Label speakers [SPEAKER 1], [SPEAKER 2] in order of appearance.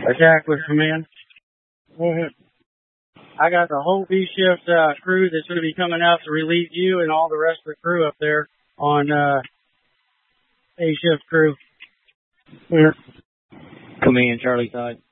[SPEAKER 1] Attack with command. I got the whole B shift crew that's going to be coming out to relieve you and all the rest of the crew up there on A shift crew.
[SPEAKER 2] Command, Charlie side.